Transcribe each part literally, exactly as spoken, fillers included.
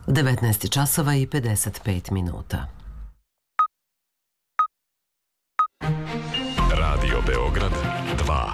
devetnaest časova i pedeset pet minuta. Radio Beograd dva.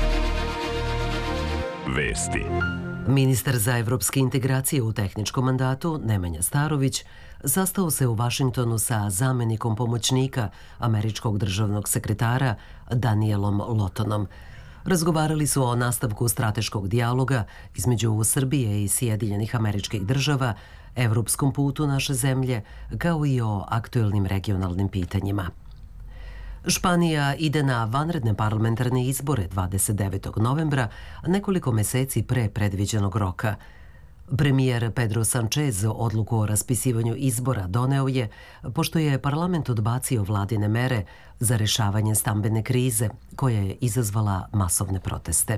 Vesti. Ministar za evropske integracije u tehničkom mandatu, Nemanja Starović, sastao se u Vašingtonu sa zamenikom pomoćnika američkog državnog sekretara Danielom Lotonom. Razgovarali su o nastavku strateškog dijaloga između Srbije i Sjedinjenih Američkih Država, evropskom putu naše zemlje, kao i o aktuelnim regionalnim pitanjima. Španija ide na vanredne parlamentarne izbore dvadeset devetog novembra, nekoliko meseci pre predviđenog roka. Premijer Pedro Sanchez odluku o raspisivanju izbora doneo je pošto je parlament odbacio vladine mere za rešavanje stambene krize, koja je izazvala masovne proteste.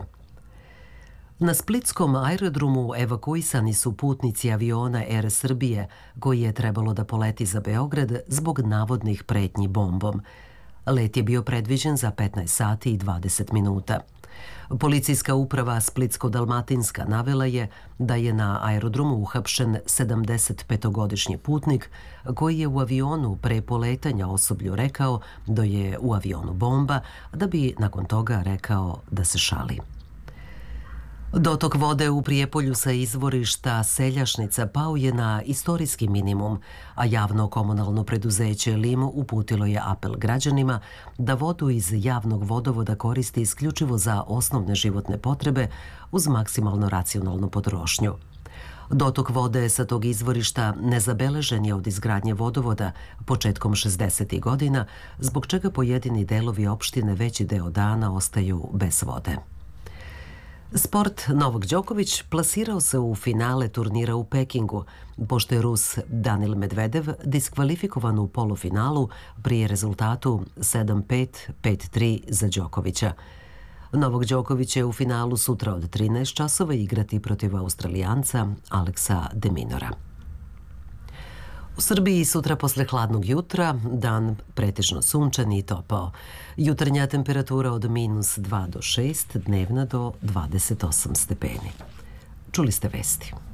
Na splitskom aerodromu evakuisani su putnici aviona Er Srbije, koji je trebalo da poleti za Beograd zbog navodnih pretnji bombom. Let je bio predviđen za petnaest sati i dvadeset minuta. Policijska uprava Splitsko-Dalmatinska navela je da je na aerodromu uhapšen sedamdesetpetogodišnji putnik koji je u avionu pre poletanja osoblju rekao da je u avionu bomba, da bi nakon toga rekao da se šali. Dotok vode u Prijepolju sa izvorišta Seljašnica pao je na istorijski minimum, a javno komunalno preduzeće Lim uputilo je apel građanima da vodu iz javnog vodovoda koristi isključivo za osnovne životne potrebe uz maksimalno racionalnu potrošnju. Dotok vode sa tog izvorišta nezabeležen je od izgradnje vodovoda početkom šezdesetih godina, zbog čega pojedini delovi opštine veći deo dana ostaju bez vode. Sport. Novak Đoković plasirao se u finale turnira u Pekingu, pošto je Rus Danil Medvedev diskvalifikovan u polufinalu prije rezultatu sedam pet, pet tri za Đokovića. Novak Đoković je u finalu sutra od trinaest časova igrati protiv Australijanca Aleksa de Minora. U Srbiji sutra posle hladnog jutra, dan pretežno sunčan i topao. Jutarnja temperatura od minus dva do šest, dnevna do dvadeset osam stepeni. Čuli ste vesti.